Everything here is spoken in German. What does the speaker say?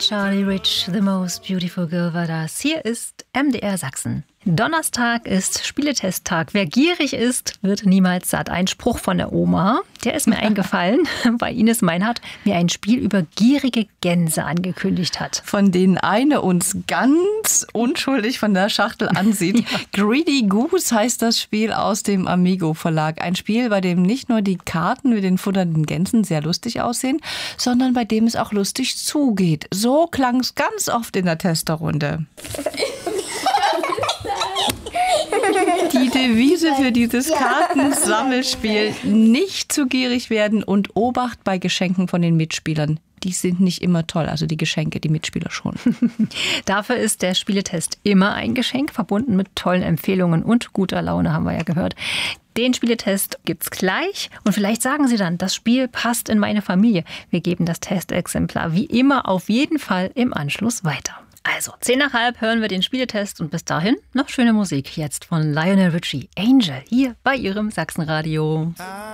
Charlie Rich, The Most Beautiful Girl war das. Hier ist MDR Sachsen. Donnerstag ist Spieletesttag. Wer gierig ist, wird niemals satt. Ein Spruch von der Oma, der ist mir eingefallen, weil Ines Meinhardt mir ein Spiel über gierige Gänse angekündigt hat. Von denen eine uns ganz unschuldig von der Schachtel ansieht. Ja. Greedy Goose heißt das Spiel aus dem Amigo Verlag. Ein Spiel, bei dem nicht nur die Karten mit den futternden Gänsen sehr lustig aussehen, sondern bei dem es auch lustig zugeht. So klang es ganz oft in der Testerrunde. Die Devise für dieses Kartensammelspiel: nicht zu gierig werden und Obacht bei Geschenken von den Mitspielern. Die sind nicht immer toll, also die Geschenke, die Mitspieler schon. Dafür ist der Spieletest immer ein Geschenk, verbunden mit tollen Empfehlungen und guter Laune, haben wir ja gehört. Den Spieletest gibt's gleich und vielleicht sagen Sie dann, das Spiel passt in meine Familie. Wir geben das Testexemplar wie immer auf jeden Fall im Anschluss weiter. Also, 10:30 hören wir den Spieletest und bis dahin noch schöne Musik. Jetzt von Lionel Richie, Angel, hier bei Ihrem Sachsenradio.